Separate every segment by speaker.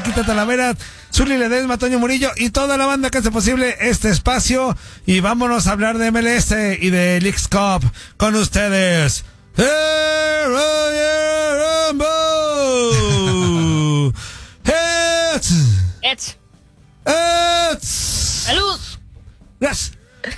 Speaker 1: Paquita Talavera, Zuli Ledesma, Toño Murillo y toda la banda que hace posible este espacio. Y vámonos a hablar de MLS y de Leagues Cup con ustedes.
Speaker 2: ¡Salud!
Speaker 1: Yes.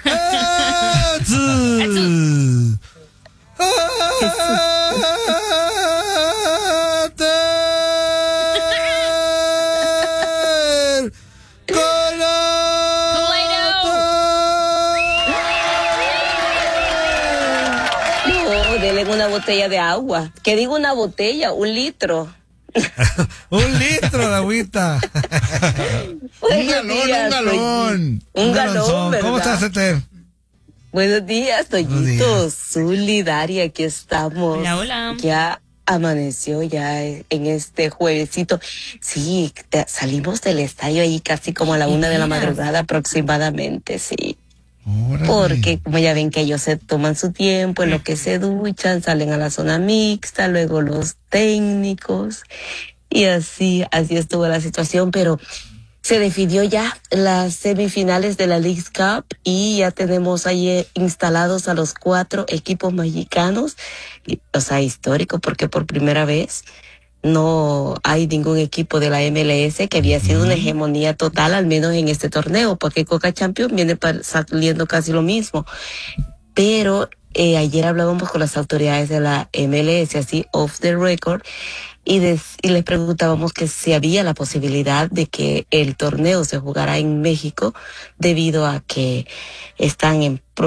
Speaker 3: Denle una botella de agua. ¿Qué digo una botella? 1 litro.
Speaker 1: 1 litro de agüita.
Speaker 3: Un galón. Un galón, ¿verdad?
Speaker 1: ¿Cómo estás, Eter?
Speaker 3: Buenos días, Toñito. Zuli, Dari, aquí estamos.
Speaker 2: Hola, hola.
Speaker 3: Ya amaneció ya en este juevesito. Sí, salimos del estadio ahí casi como a la 1 de la madrugada aproximadamente, sí.
Speaker 1: Órale.
Speaker 3: Porque como ya ven que ellos se toman su tiempo en lo que se duchan, salen a la zona mixta, luego los técnicos y así estuvo la situación, pero se definió ya las semifinales de la Leagues Cup y ya tenemos ahí instalados a los 4 equipos mexicanos, o sea, histórico porque por primera vez no hay ningún equipo de la MLS que había sido una hegemonía total, al menos en este torneo, porque Coca Champions viene saliendo casi lo mismo. Pero ayer hablábamos con las autoridades de la MLS, así off the record, y les preguntábamos que si había la posibilidad de que el torneo se jugara en México, debido a que están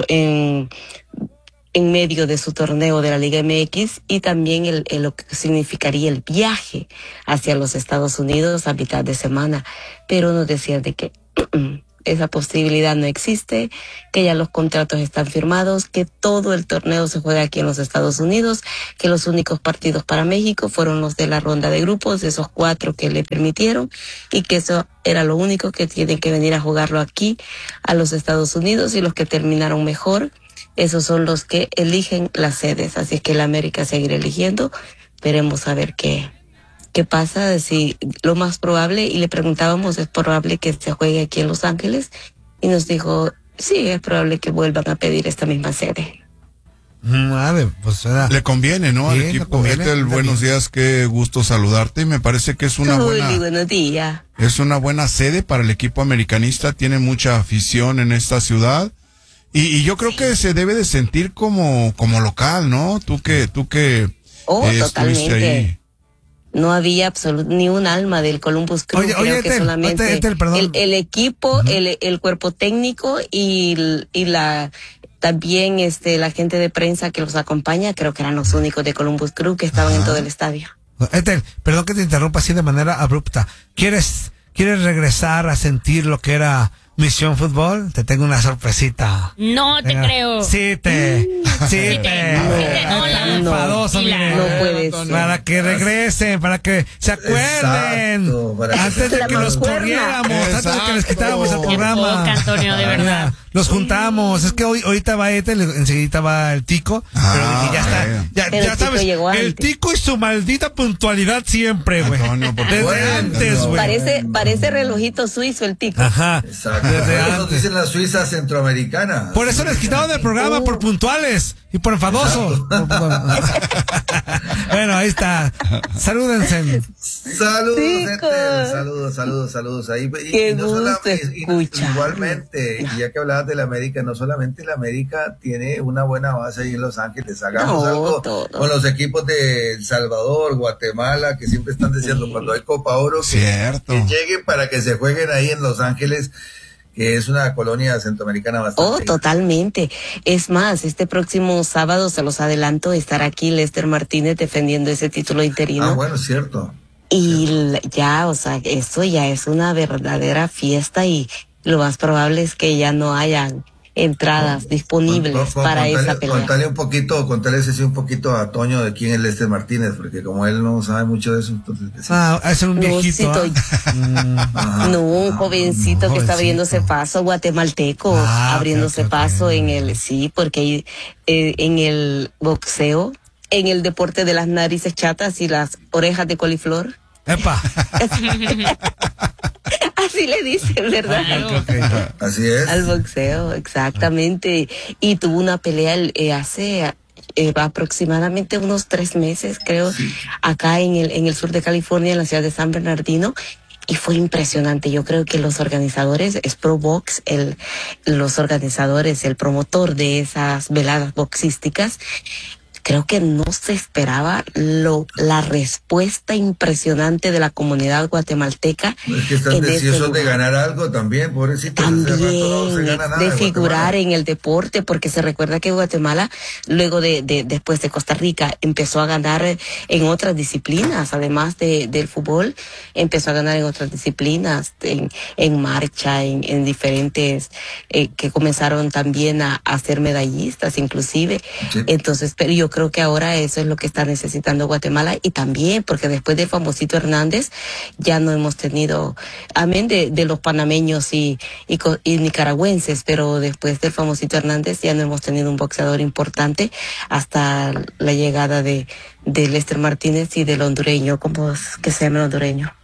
Speaker 3: en medio de su torneo de la Liga MX y también lo que significaría el viaje hacia los Estados Unidos a mitad de semana. Pero nos decían de que esa posibilidad no existe, que ya los contratos están firmados, que todo el torneo se juega aquí en los Estados Unidos, que los únicos partidos para México fueron los de la ronda de grupos, esos 4 que le permitieron, y que eso era lo único, que tienen que venir a jugarlo aquí a los Estados Unidos, y los que terminaron mejor, esos son los que eligen las sedes. Así es que la América seguirá eligiendo. Veremos a ver qué pasa. Si lo más probable, y le preguntábamos, ¿es probable que se juegue aquí en Los Ángeles? Y nos dijo, sí, es probable que vuelvan a pedir esta misma sede.
Speaker 1: Pues
Speaker 4: le conviene, ¿no?
Speaker 1: Sí,
Speaker 4: al equipo.
Speaker 1: conviene.
Speaker 4: Buenos días, qué gusto saludarte. Y me parece que es una
Speaker 3: buenos días.
Speaker 4: Es una buena sede para el equipo americanista. Tiene mucha afición en esta ciudad. Y yo creo que se debe de sentir como local, ¿no? Tú que
Speaker 3: totalmente.
Speaker 4: Ahí.
Speaker 3: No había ni un alma del Columbus Crew. Creo que solamente el equipo, el cuerpo técnico y también la gente de prensa que los acompaña, creo que eran los únicos de Columbus Crew que estaban en todo el estadio.
Speaker 1: Perdón que te interrumpa así de manera abrupta. ¿Quieres regresar a sentir lo que era Misión Fútbol? Te tengo una sorpresita.
Speaker 2: No te creo.
Speaker 1: Sí te.
Speaker 2: No,
Speaker 1: enfadoso,
Speaker 3: no puede ser.
Speaker 1: Para que regresen, para que se acuerden. Antes de que los corriéramos, antes de que les quitáramos el programa.
Speaker 2: Poca, Antonio, de verdad.
Speaker 1: Los juntamos. Es que ahorita va enseguida va el Tico. Pero dije, ya está. Ya sabes, el Tico y su maldita puntualidad siempre, güey. Desde antes, güey.
Speaker 3: Parece relojito suizo el Tico.
Speaker 1: Ajá.
Speaker 5: Exacto. Eso dicen las suizas centroamericanas.
Speaker 1: Por eso les quitaron del programa, por puntuales y por enfadosos. Bueno, ahí está. Salúdense.
Speaker 5: Saludos ahí.
Speaker 3: Qué gusto escuchar.
Speaker 5: Igualmente, ya que hablabas de la América, no solamente la América tiene una buena base ahí en Los Ángeles. Hagamos algo con los equipos de El Salvador, Guatemala, que siempre están diciendo cuando hay Copa Oro que lleguen para que se jueguen ahí en Los Ángeles, que es una colonia centroamericana bastante.
Speaker 3: Totalmente. Es más, este próximo sábado, se los adelanto, estará aquí Lester Martínez defendiendo ese título interino.
Speaker 5: Bueno, cierto.
Speaker 3: Y ya, o sea, eso ya es una verdadera fiesta, y lo más probable es que ya no hayan entradas disponibles para esa pelea.
Speaker 5: Contale un poquito a Toño de quién es Lester Martínez, porque como él no sabe mucho de eso, entonces...
Speaker 1: Es un viejito.
Speaker 3: Un jovencito que está abriéndose paso, guatemalteco, abriéndose paso en el... Sí, porque en el boxeo, en el deporte de las narices chatas y las orejas de coliflor,
Speaker 1: Epa.
Speaker 3: Así le dicen, ¿verdad?
Speaker 5: Así es.
Speaker 3: Al boxeo, exactamente. Y tuvo una pelea hace aproximadamente unos 3 meses, creo, acá en el sur de California, en la ciudad de San Bernardino. Y fue impresionante. Yo creo que los organizadores, es Pro Box, los organizadores, el promotor de esas veladas boxísticas, creo que no se esperaba la respuesta impresionante de la comunidad guatemalteca.
Speaker 5: Es que están deseosos de ganar algo también, pobrecito.
Speaker 3: También, de figurar en el deporte, porque se recuerda que Guatemala, luego después de Costa Rica, empezó a ganar en otras disciplinas, además del fútbol, empezó a ganar en otras disciplinas, en marcha, en diferentes, que comenzaron también a ser medallistas, inclusive. Sí. Entonces, pero yo creo que ahora eso es lo que está necesitando Guatemala, y también porque después del famosito Hernández ya no hemos tenido, amén de los panameños y nicaragüenses, pero después del famosito Hernández ya no hemos tenido un boxeador importante hasta la llegada de Lester Martínez y del hondureño, ¿cómo es que se llama el hondureño?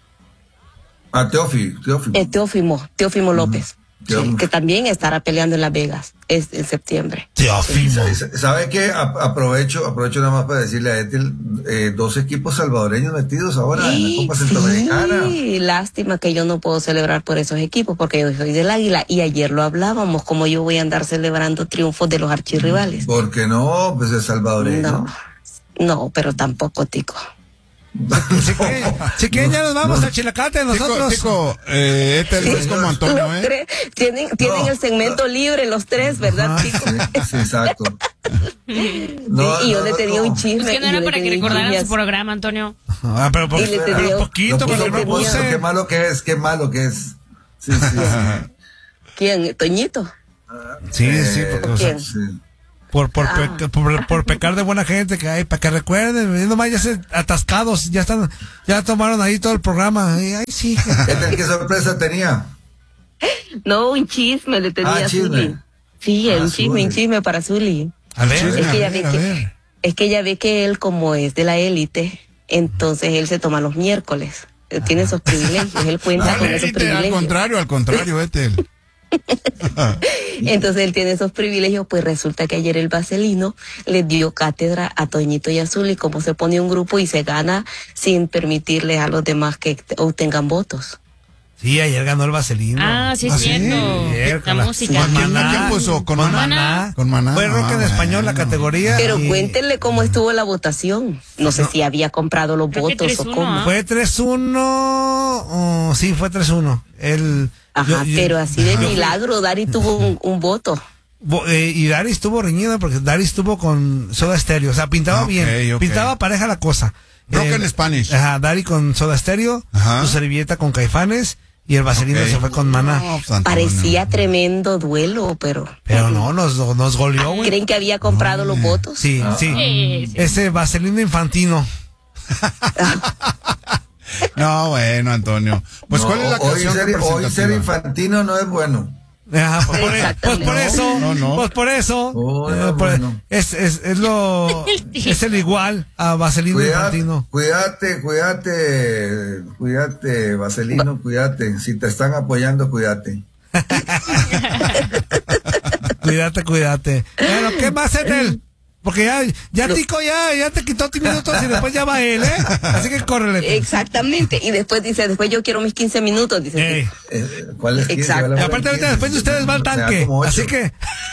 Speaker 3: Teófimo López. Sí, que también estará peleando en Las Vegas en septiembre.
Speaker 1: Teófimo.
Speaker 5: ¿Sabe qué? Aprovecho nada más para decirle a Ethel, 2 equipos salvadoreños metidos ahora en la Copa Centroamericana.
Speaker 3: Sí, lástima que yo no puedo celebrar por esos equipos porque yo soy del Águila, y ayer lo hablábamos, como yo voy a andar celebrando triunfos de los archirrivales.
Speaker 5: ¿Por qué no? Pues es salvadoreño.
Speaker 3: No, pero tampoco, Tico.
Speaker 1: Si que ya nos vamos a Chilacate nosotros.
Speaker 4: Tico, este es como Antonio,
Speaker 3: los tres tienen el segmento libre los tres, ¿verdad, Tico?
Speaker 5: Sí, exacto.
Speaker 3: Y yo le tenía un chisme.
Speaker 2: Es que no era para que recordaran su programa, Antonio.
Speaker 1: Pero un poquito, pero no puse.
Speaker 5: Qué malo que es. Sí.
Speaker 3: ¿Quién? ¿Toñito?
Speaker 1: Sí, porque por pecar de buena gente que hay, para que recuerden, nomás ya se atascados, ya tomaron ahí todo el programa. Ay, sí.
Speaker 5: ¿Qué sorpresa tenía?
Speaker 3: No, un chisme le tenía a Zuli. Sí, un chisme para Zuli.
Speaker 1: A ver,
Speaker 3: es que ella ve que él, como es de la élite, entonces él se toma los miércoles. Tiene esos privilegios, él cuenta con esos privilegios.
Speaker 4: Al contrario,
Speaker 3: Entonces él tiene esos privilegios. Pues resulta que ayer el Vaselino le dio cátedra a Toñito y a Zuli cómo se pone un grupo y se gana sin permitirles a los demás que obtengan votos.
Speaker 1: Sí, ayer ganó el Vaselino.
Speaker 2: Sí, es cierto. La música.
Speaker 4: ¿Quién puso? Con Maná.
Speaker 1: Fue rock en español la categoría.
Speaker 3: Pero cuéntenle cómo estuvo la votación. No sé si había comprado los votos o cómo.
Speaker 1: Fue 3-1. Sí, fue 3-1.
Speaker 3: Pero así de milagro, Dari tuvo un voto.
Speaker 1: Y Dari estuvo reñida porque Dari estuvo con Soda Stereo. O sea, pintaba bien. Pintaba pareja la cosa.
Speaker 4: Rock en Spanish.
Speaker 1: Dari con Soda Stereo, su servilleta con Caifanes, y el Vaselino se fue con Maná.
Speaker 3: Parecía tremendo duelo, pero
Speaker 1: no, nos goleó, güey.
Speaker 3: ¿Creen que había comprado los votos?
Speaker 1: Sí. Ese Vaselino infantino.
Speaker 4: No, bueno, Antonio. Pues, ¿cuál es la canción
Speaker 5: hoy ser infantino no es bueno.
Speaker 1: Pues por eso. Es el igual a Vaselino infantino.
Speaker 5: Cuídate, Vaselino, cuídate. Si te están apoyando, cuídate.
Speaker 1: Cuídate. Bueno, ¿qué más es él? Porque ya Tico ya te quitó 10 minutos y después ya va él, Así que córrele.
Speaker 3: Exactamente. Y después dice, yo quiero mis 15 minutos, dice.
Speaker 5: ¿Cuál es 15?
Speaker 3: Exacto.
Speaker 1: Y aparte ahorita después de ustedes va al tanque. Así que.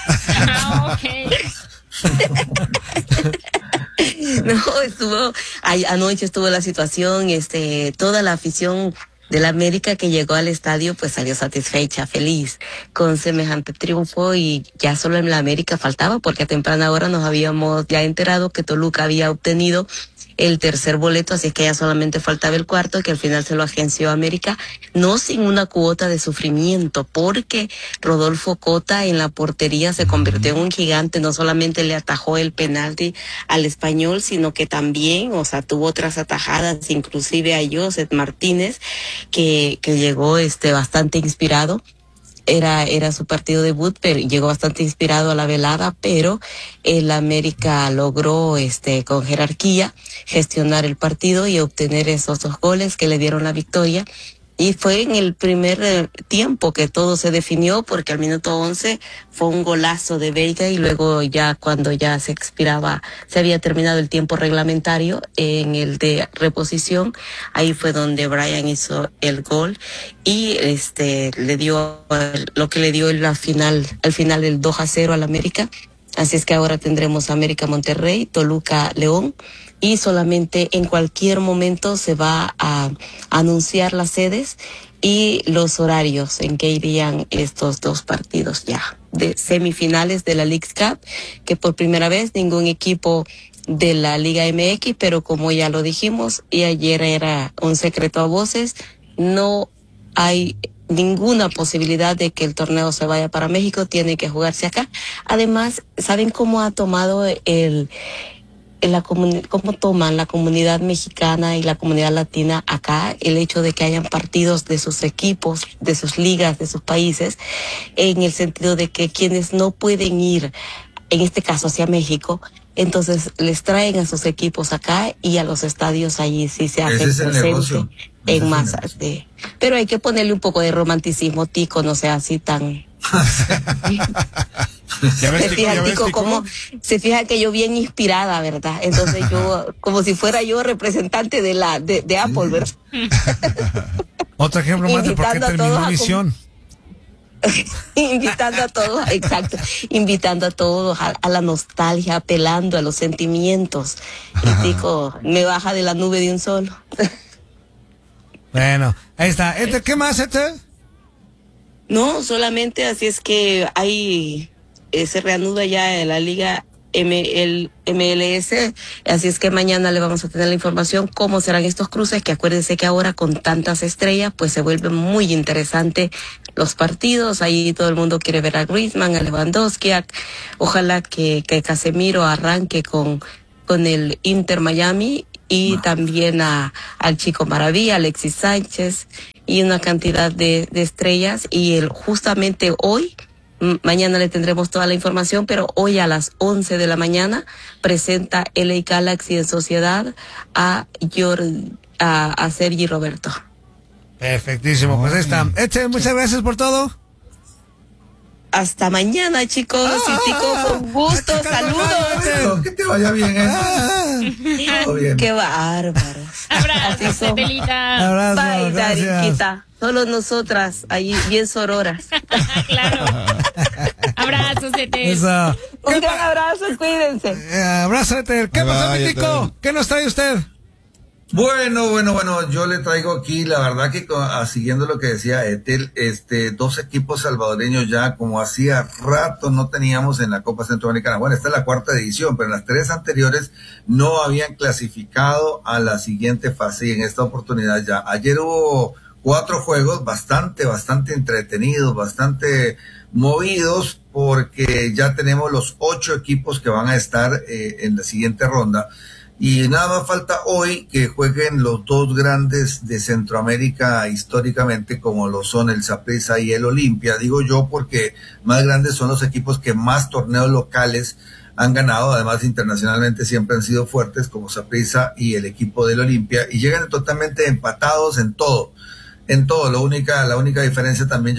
Speaker 3: No, anoche estuvo la situación, toda la afición de la América que llegó al estadio pues salió satisfecha, feliz con semejante triunfo, y ya solo en la América faltaba, porque a temprana hora nos habíamos ya enterado que Toluca había obtenido el tercer boleto, así que ya solamente faltaba el cuarto, que al final se lo agenció América, no sin una cuota de sufrimiento, porque Rodolfo Cota en la portería se convirtió en un gigante. No solamente le atajó el penalti al Español, sino que también, tuvo otras atajadas, inclusive a Joseph Martínez, que llegó bastante inspirado. era su partido debut, pero llegó bastante inspirado a la velada, pero el América logró con jerarquía gestionar el partido y obtener esos 2 goles que le dieron la victoria. Y fue en el primer tiempo que todo se definió, porque al minuto 11 fue un golazo de Veiga, y luego ya cuando ya se había terminado el tiempo reglamentario, en el de reposición, ahí fue donde Brian hizo el gol y le dio lo que le dio al final el 2-0 al América. Así es que ahora tendremos América Monterrey, Toluca León, y solamente en cualquier momento se va a anunciar las sedes y los horarios en que irían estos 2 partidos ya de semifinales de la Leagues Cup, que por primera vez ningún equipo de la Liga MX, pero como ya lo dijimos y ayer era un secreto a voces, no hay ninguna posibilidad de que el torneo se vaya para México, tiene que jugarse acá. Además, ¿saben cómo ha tomado cómo toman la comunidad mexicana y la comunidad latina acá el hecho de que hayan partidos de sus equipos, de sus ligas, de sus países, en el sentido de que quienes no pueden ir, en este caso hacia México, entonces les traen a sus equipos acá y a los estadios allí sí se hace presente en masas pero hay que ponerle un poco de romanticismo, Tico, no sea así tan se fija que yo bien inspirada, ¿verdad? Entonces yo, como si fuera yo representante de Apple, ¿verdad?
Speaker 1: Otro ejemplo más de por qué terminó Misión.
Speaker 3: Invitando a todos, exacto, invitando a todos a la nostalgia, apelando a los sentimientos. Y Tico me baja de la nube de un solo.
Speaker 1: Bueno, ahí está. ¿Qué más,
Speaker 3: No, solamente así es que se reanuda ya la Liga el MLS, así es que mañana le vamos a tener la información cómo serán estos cruces, que acuérdense que ahora con tantas estrellas pues se vuelve muy interesante los partidos. Ahí todo el mundo quiere ver a Griezmann, a Lewandowski, ojalá que Casemiro arranque con el Inter Miami, y también al Chico Maravilla, Alexis Sánchez, y una cantidad de estrellas. Y justamente hoy, mañana le tendremos toda la información, pero hoy a las 11 de la mañana presenta LA Galaxy en sociedad a Sergi Roberto.
Speaker 1: Perfectísimo, pues ahí está. Muchas gracias por todo.
Speaker 3: Hasta mañana, chicos. Y Tico, con gusto. Saludos.
Speaker 5: Que te vaya bien,
Speaker 3: Todo bien. Qué bárbaro.
Speaker 2: Abrazos, Celita.
Speaker 1: Abrazo,
Speaker 3: bye, Dariquita. Solo nosotras, ahí bien sororas.
Speaker 2: Claro. Abrazos, Etel.
Speaker 3: Un gran abrazo, cuídense.
Speaker 1: Abrazo, Etel. ¿Qué pasó, mi Tico? ¿Qué nos trae usted?
Speaker 5: Bueno, yo le traigo aquí, la verdad que siguiendo lo que decía Etel, 2 equipos salvadoreños ya, como hacía rato no teníamos en la Copa Centroamericana. Bueno, esta es la 4ª edición, pero en las 3 anteriores no habían clasificado a la siguiente fase, y en esta oportunidad ya. Ayer hubo 4 juegos bastante entretenidos, bastante movidos, porque ya tenemos los 8 equipos que van a estar en la siguiente ronda. Y nada más falta hoy que jueguen los 2 grandes de Centroamérica históricamente, como lo son el Saprissa y el Olimpia. Digo yo porque más grandes son los equipos que más torneos locales han ganado. Además, internacionalmente siempre han sido fuertes, como Saprissa y el equipo del Olimpia, y llegan totalmente empatados en todo. La única diferencia también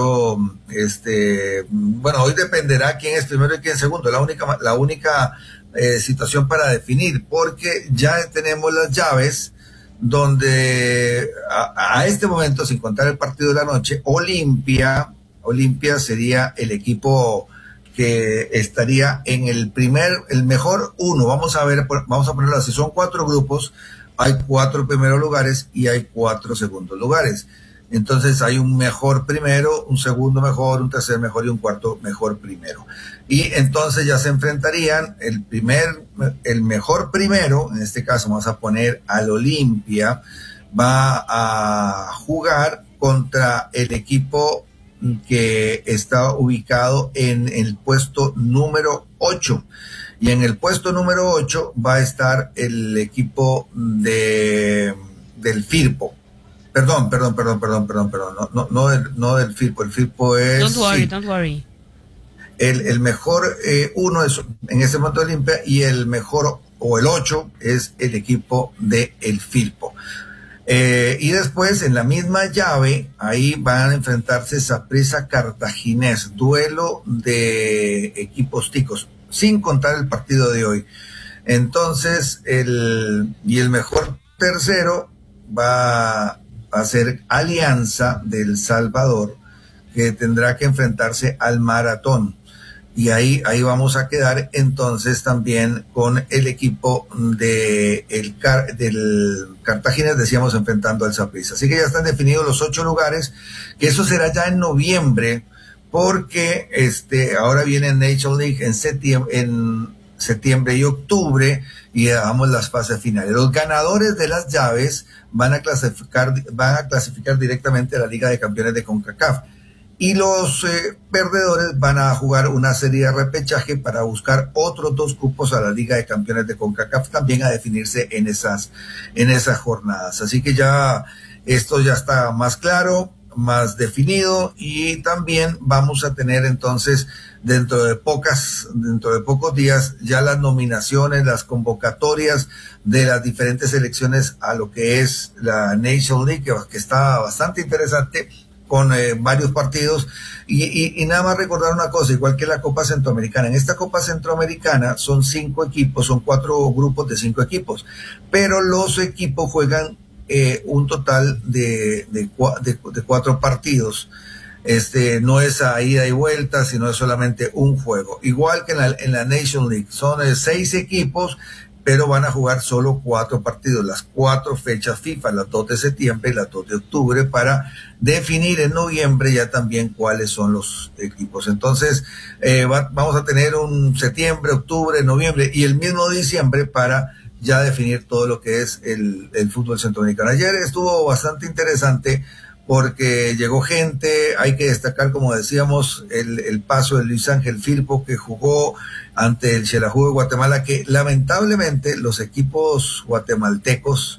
Speaker 5: bueno, hoy dependerá quién es primero y quién es segundo. La única situación para definir, porque ya tenemos las llaves donde a este momento, sin contar el partido de la noche, Olimpia sería el equipo que estaría en el mejor 1. Vamos a ponerlo así, son 4 grupos, hay 4 primeros lugares y hay 4 segundos lugares. Entonces hay un mejor primero, un segundo mejor, un tercer mejor y un cuarto mejor primero. Y entonces ya se enfrentarían el mejor primero, en este caso vamos a poner al Olimpia, va a jugar contra el equipo que está ubicado en el puesto número 8. Y en el puesto número 8 va a estar el equipo del Firpo. Perdón. No del Firpo. El Firpo es.
Speaker 2: Don't worry.
Speaker 5: El mejor uno es en ese momento Olimpia, y el mejor o el 8 es el equipo de el Firpo. Y después en la misma llave ahí van a enfrentarse Saprissa Cartaginés, duelo de equipos ticos, sin contar el partido de hoy. Entonces el mejor tercero va a ser Alianza del Salvador, que tendrá que enfrentarse al Maratón. Y ahí vamos a quedar entonces también con el equipo del Cartaginés, decíamos, enfrentando al Saprissa. Así que ya están definidos los 8 lugares, que eso será ya en noviembre, porque ahora viene National League en septiembre y octubre, y damos las fases finales. Los ganadores de las llaves van a clasificar directamente a la Liga de Campeones de CONCACAF. Y los perdedores van a jugar una serie de repechaje para buscar otros 2 cupos a la Liga de Campeones de CONCACAF, también a definirse en esas jornadas. Así que ya esto ya está más claro, más definido, y también vamos a tener entonces dentro de pocos días ya las nominaciones, las convocatorias de las diferentes selecciones a lo que es la National League, que está bastante interesante, con varios partidos, y nada más recordar una cosa, igual que la Copa Centroamericana. En esta Copa Centroamericana son 5 equipos, son 4 grupos de 5 equipos, pero los equipos juegan un total de 4 partidos. No es a ida y vuelta, sino es solamente un juego. Igual que en la Nation League, son 6 equipos, pero van a jugar solo 4 partidos, las 4 fechas FIFA, las 2 de septiembre y las 2 de octubre, para definir en noviembre ya también cuáles son los equipos. Entonces, vamos a tener un septiembre, octubre, noviembre y el mismo diciembre para ya definir todo lo que es el fútbol centroamericano. Ayer estuvo bastante interesante porque llegó gente. Hay que destacar, como decíamos, el paso de Luis Ángel Firpo, que jugó ante el Xelajú de Guatemala, que lamentablemente los equipos guatemaltecos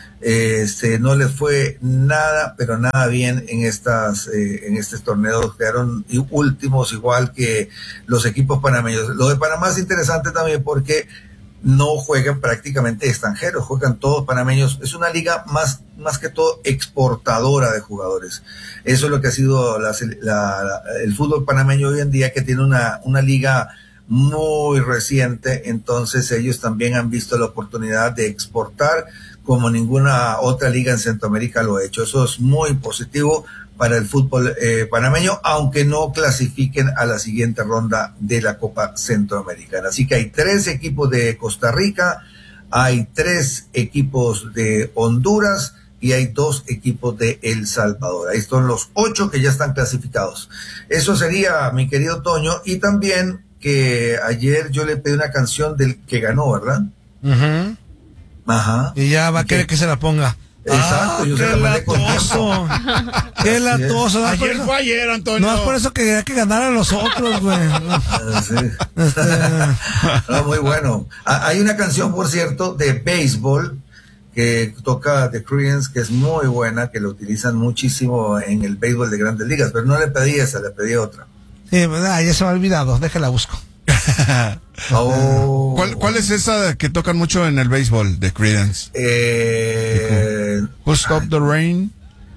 Speaker 5: no les fue nada, pero nada bien en estos torneos. Quedaron últimos, igual que los equipos panameños. Lo de Panamá es interesante también porque no juegan prácticamente extranjeros, juegan todos panameños. Es una liga más que todo exportadora de jugadores. Eso es lo que ha sido el fútbol panameño hoy en día, que tiene una liga muy reciente. Entonces ellos también han visto la oportunidad de exportar como ninguna otra liga en Centroamérica lo ha hecho. Eso es muy positivo para el fútbol panameño, aunque no clasifiquen a la siguiente ronda de la Copa Centroamericana. Así que hay 3 equipos de Costa Rica, hay 3 equipos de Honduras y hay 2 equipos de El Salvador. Ahí están los 8 que ya están clasificados. Eso sería, mi querido Toño. Y también que ayer yo le pedí una canción del que ganó, ¿verdad? Uh-huh. Ajá.
Speaker 1: Y ya va a querer que se la ponga.
Speaker 5: Exacto, yo se la mandé con tiempo.
Speaker 1: Qué latoso.
Speaker 4: Ayer fue ayer, Antonio.
Speaker 1: No es por eso que quería que ganaran los otros, güey.
Speaker 5: Sí. No, muy bueno. Hay una canción, por cierto, de béisbol que toca The Creedence, que es muy buena, que lo utilizan muchísimo en el béisbol de Grandes Ligas, pero no le pedí esa, le pedí otra.
Speaker 1: Sí, verdad, ya se me ha olvidado, déjala busco.
Speaker 4: Oh. ¿Cuál es esa que tocan mucho en el béisbol de Creedence? Who Stop the Rain?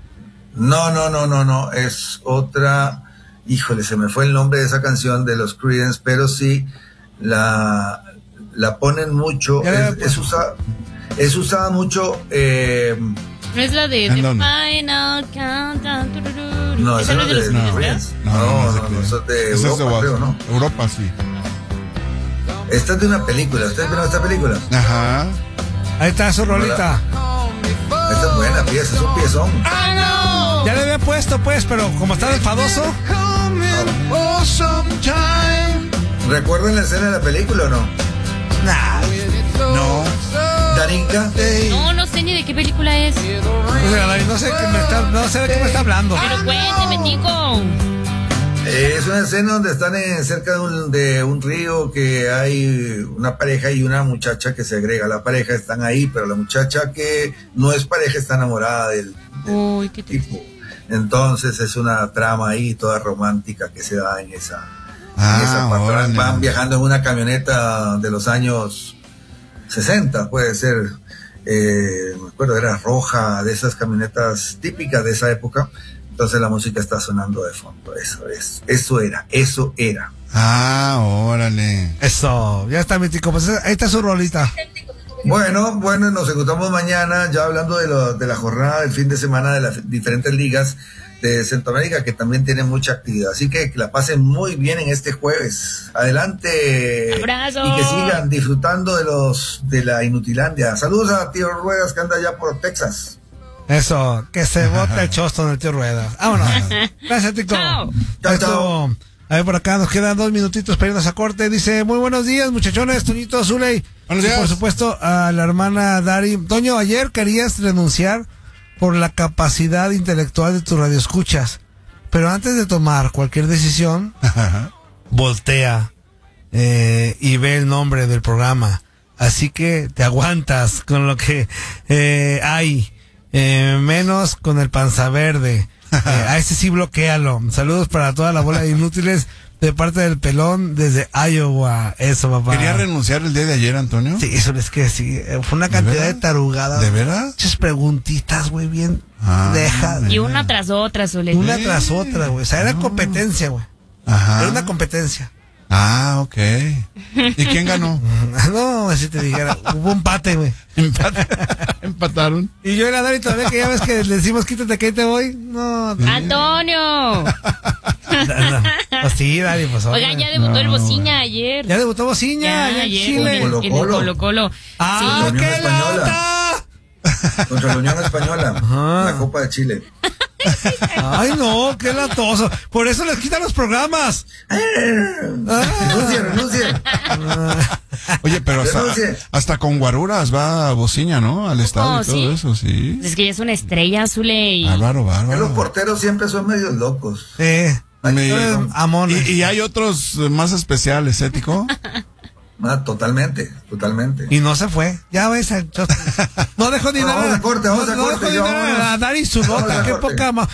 Speaker 5: No, es otra. Híjole, se me fue el nombre de esa canción de los Creedence, pero sí la ponen mucho. Es usada mucho.
Speaker 2: Es la de The Final Countdown.
Speaker 5: No, esa no es de Creedence. No, eso es de Europa, creo, ¿no?
Speaker 4: Europa, sí.
Speaker 5: Esta es de una película. ¿Ustedes vieron esta película?
Speaker 4: Ajá.
Speaker 1: Ahí está su rolita.
Speaker 5: Esta es buena pieza, es un piezón.
Speaker 1: Ya le había puesto, pues, pero como está enfadoso.
Speaker 5: ¿Recuerdan la escena de la película o no?
Speaker 1: Nah.
Speaker 4: No.
Speaker 5: ¿Darinka?
Speaker 2: No sé ni de qué película es.
Speaker 1: No sé de qué me está hablando.
Speaker 2: Pero cuénteme, Tico.
Speaker 5: Es una escena donde están cerca de un río, que hay una pareja y una muchacha que se agrega a la pareja, están ahí, pero la muchacha que no es pareja está enamorada del
Speaker 2: qué
Speaker 5: tipo. Entonces es una trama ahí toda romántica que se da en esa van viajando en una camioneta de los años 60, puede ser, me acuerdo, era roja, de esas camionetas típicas de esa época. Entonces la música está sonando de fondo. Eso era.
Speaker 4: Ah, órale.
Speaker 1: Eso, ya está, mi tico. Pues ahí está su rolita.
Speaker 5: Bueno, nos encontramos mañana, ya hablando de la jornada del fin de semana de las diferentes ligas de Centroamérica, que también tienen mucha actividad. Así que la pasen muy bien en este jueves. Adelante.
Speaker 2: ¡Abrazo!
Speaker 5: Y que sigan disfrutando de la Inutilandia. Saludos a Tío Ruedas, que anda allá por Texas.
Speaker 1: Eso, que se bote el chosto en el Tío Ruedas. Vámonos. Gracias, Tico.
Speaker 5: Chao.
Speaker 1: A ver, por acá nos quedan 2 minutitos para irnos a corte. Dice, muy buenos días, muchachones, Toñito, Zuley.
Speaker 4: Buenos días.
Speaker 1: Y por supuesto, a la hermana Dari. Toño, ayer querías renunciar por la capacidad intelectual de tus radioescuchas, pero antes de tomar cualquier decisión, voltea y ve el nombre del programa. Así que te aguantas con lo que hay, menos con el panza verde. A ese sí bloquéalo. Saludos para toda la bola de inútiles de parte del pelón desde Iowa. Eso, papá.
Speaker 4: ¿Quería renunciar el día de ayer, Antonio?
Speaker 1: Sí, eso es que sí. Fue una cantidad de tarugadas.
Speaker 4: ¿De veras?
Speaker 1: Muchas preguntitas, güey, bien. Deja.
Speaker 2: Y una tras otra, Zuley.
Speaker 1: Una tras otra, güey. O sea, era competencia, güey.
Speaker 4: Ajá.
Speaker 1: Era una competencia.
Speaker 4: Ah, ok. ¿Y quién ganó?
Speaker 1: No, si te dijera. Hubo un empate, güey.
Speaker 4: Empataron.
Speaker 1: Y yo era Dari todavía, que ya ves que le decimos quítate que ahí te voy. No.
Speaker 2: ¡Antonio!
Speaker 1: Pues sí, Dari, pues.
Speaker 2: Oigan, ya debutó el Bociña ayer.
Speaker 1: Ya debutó Bociña.
Speaker 2: Ya ayer
Speaker 1: Chile.
Speaker 2: en el Colo-Colo.
Speaker 1: ¡Ah,
Speaker 5: sí,
Speaker 1: qué lata!
Speaker 5: Contra la Unión Española.
Speaker 1: Ajá.
Speaker 5: La Copa de Chile.
Speaker 1: Ay, no, qué latoso. Por eso les quitan los programas.
Speaker 5: Renuncia.
Speaker 4: Oye, pero hasta con guaruras va Bociña, ¿no? Al estadio y todo eso, sí.
Speaker 2: Es que ya es una estrella, Zuley.
Speaker 4: Bárbaro.
Speaker 5: Los porteros siempre son medios locos.
Speaker 4: Y hay otros más especiales, ¿ético?
Speaker 5: Totalmente.
Speaker 1: Y no se fue. Ya ves, no dejó ni nada.
Speaker 5: Vamos a corte.
Speaker 1: No dejó ni nada a Dari su nota. Qué poca más.